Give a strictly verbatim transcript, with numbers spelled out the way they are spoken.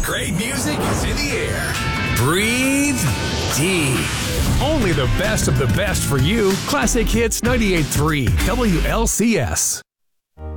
Great music is in the air. Breathe deep. Only the best of the best for you. Classic Hits ninety-eight point three W L C S.